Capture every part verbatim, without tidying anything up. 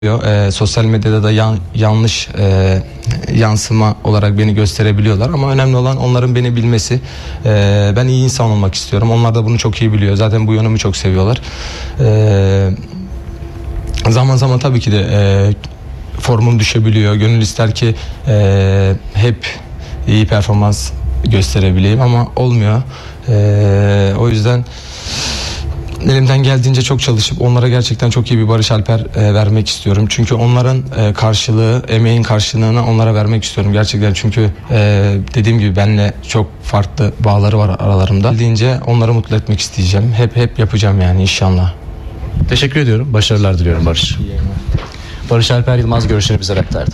E, sosyal medyada da yan, yanlış e, yansıma olarak beni gösterebiliyorlar ama önemli olan onların beni bilmesi. E, ben iyi insan olmak istiyorum. Onlar da bunu çok iyi biliyor. Zaten bu yönümü çok seviyorlar. E, zaman zaman tabii ki de e, formum düşebiliyor. Gönül ister ki e, hep iyi performans gösterebileyim ama olmuyor. E, o yüzden elimden geldiğince çok çalışıp onlara gerçekten çok iyi bir Barış Alper e, vermek istiyorum. Çünkü onların e, karşılığı, emeğin karşılığını onlara vermek istiyorum gerçekten. Çünkü e, dediğim gibi benimle çok farklı bağları var aralarımda. Geldiğince onları mutlu etmek isteyeceğim. Hep hep yapacağım yani inşallah. Teşekkür ediyorum. Başarılar diliyorum Barış. Barış Alper Yılmaz görüşlerini bize aktardı.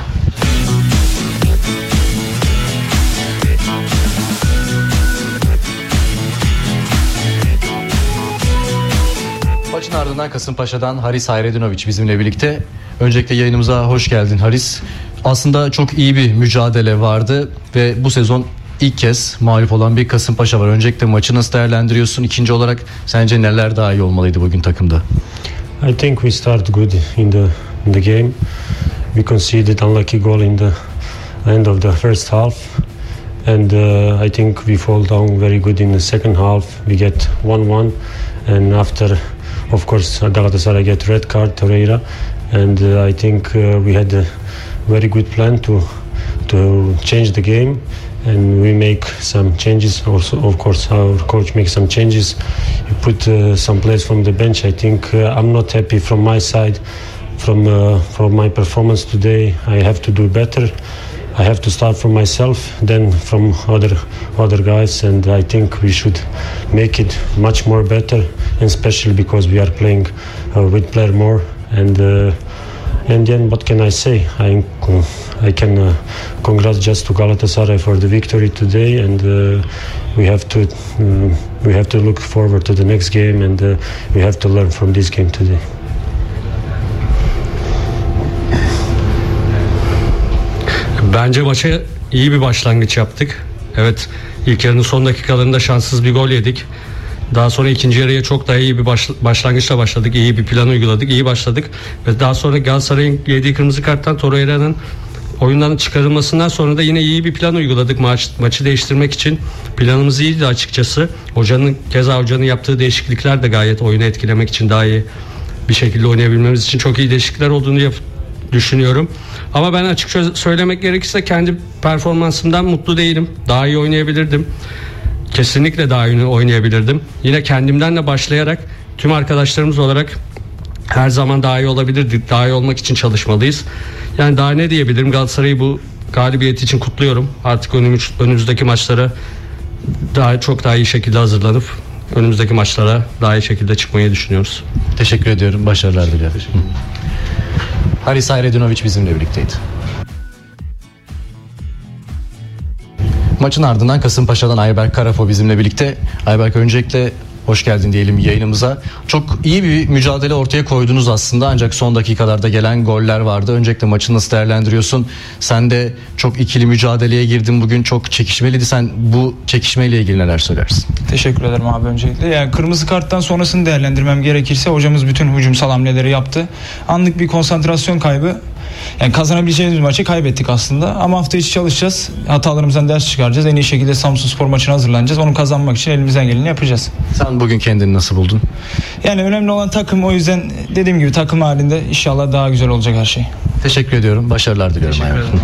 Maçın ardından Kasımpaşa'dan Haris Hayredinovic bizimle birlikte. Öncelikle yayınımıza hoş geldin Haris. Aslında çok iyi bir mücadele vardı ve bu sezon ilk kez mağlup olan bir Kasımpaşa var. Öncelikle maçı nasıl değerlendiriyorsun? İkinci olarak sence neler daha iyi olmalıydı bugün takımda? I think we start good in the in the game. We conceded unlucky goal in the end of the first half. And uh, I think we fall down very good in the second half. We get one one, and after, of course, Galatasaray get red card, Torreira, and uh, I think uh, we had a very good plan to to change the game, and we make some changes. Also, of course, our coach makes some changes. He put uh, some players from the bench. I think uh, I'm not happy from my side, from uh, from my performance today. I have to do better. I have to start from myself, then from other other guys, and I think we should make it much more better, and especially because we are playing uh, with player more. And uh, and then what can I say? I I can uh, congrats just to Galatasaray for the victory today, and uh, we have to um, we have to look forward to the next game, and uh, we have to learn from this game today. Bence maça iyi bir başlangıç yaptık. Evet, ilk yarının son dakikalarında şanssız bir gol yedik. Daha sonra ikinci yarıya çok daha iyi bir baş, başlangıçla başladık. İyi bir plan uyguladık, iyi başladık. Ve daha sonra Galatasaray'ın yediği kırmızı karttan Torreira'nın oyundan çıkarılmasından sonra da yine iyi bir plan uyguladık maç, maçı değiştirmek için. Planımız iyiydi açıkçası. Hocanın, keza hocanın yaptığı değişiklikler de gayet oyunu etkilemek için daha iyi bir şekilde oynayabilmemiz için çok iyi değişiklikler olduğunu yap, düşünüyorum. Ama ben açıkça söylemek gerekirse kendi performansımdan mutlu değilim. Daha iyi oynayabilirdim. Kesinlikle daha iyi oynayabilirdim. Yine kendimden de başlayarak tüm arkadaşlarımız olarak her zaman daha iyi olabilirdik. Daha iyi olmak için çalışmalıyız. Yani daha ne diyebilirim? Galatasaray'ı bu galibiyet için kutluyorum. Artık önümüz, önümüzdeki maçlara daha çok daha iyi şekilde hazırlanıp önümüzdeki maçlara daha iyi şekilde çıkmayı düşünüyoruz. Teşekkür ediyorum. Başarılar diliyorum. Haris Hayredinovic bizimle birlikteydi. Maçın ardından Kasımpaşa'dan Ayberk Karafo bizimle birlikte. Ayberk, öncelikle hoş geldin diyelim yayınımıza. Çok iyi bir mücadele ortaya koydunuz aslında, ancak son dakikalarda gelen goller vardı. Öncelikle maçı nasıl değerlendiriyorsun? Sen de çok ikili mücadeleye girdin bugün, çok çekişmeliydi. Sen bu çekişmeyle ilgili neler söylersin? Teşekkür ederim abi öncelikle. Yani kırmızı karttan sonrasını değerlendirmem gerekirse hocamız bütün hücumsal hamleleri yaptı. Anlık bir konsantrasyon kaybı. Yani kazanabileceğimiz bir maçı kaybettik aslında. Ama hafta içi çalışacağız. Hatalarımızdan ders çıkaracağız. En iyi şekilde Samsunspor maçına hazırlanacağız. Onu kazanmak için elimizden geleni yapacağız. Sen bugün kendini nasıl buldun? Yani önemli olan takım. O yüzden dediğim gibi takım halinde inşallah daha güzel olacak her şey. Teşekkür ediyorum. Başarılar diliyorum. Teşekkür ederim.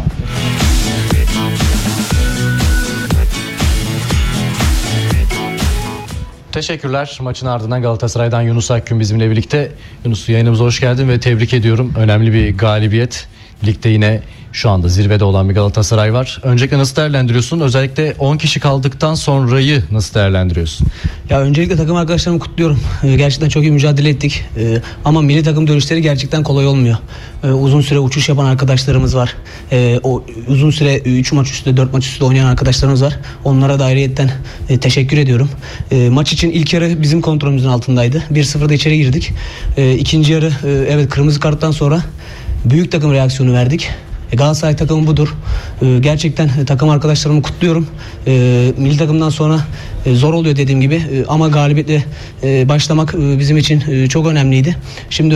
Teşekkürler. Maçın ardından Galatasaray'dan Yunus Akgün bizimle birlikte. Yunus, yayınımıza hoş geldin ve tebrik ediyorum. Önemli bir galibiyet. Ligde yine şu anda zirvede olan bir Galatasaray var. Öncelikle nasıl değerlendiriyorsun? Özellikle on kişi kaldıktan sonrayı nasıl değerlendiriyorsun? Ya öncelikle takım arkadaşlarımı kutluyorum. Ee, gerçekten çok iyi mücadele ettik. Ee, ama milli takım dönüşleri gerçekten kolay olmuyor. Ee, uzun süre uçuş yapan arkadaşlarımız var. Ee, o uzun süre üç maç üstü, dört maç üstü oynayan arkadaşlarımız var. Onlara da ayrıyetten e, teşekkür ediyorum. E, maç için ilk yarı bizim kontrolümüzün altındaydı. bir sıfırda içeri girdik. E, ikinci yarı e, evet kırmızı karttan sonra büyük takım reaksiyonu verdik. Galatasaray takımı budur. Ee, gerçekten e, takım arkadaşlarımı kutluyorum. Ee, milli takımdan sonra e, zor oluyor dediğim gibi. E, ama galibiyetle e, başlamak e, bizim için e, çok önemliydi. Şimdi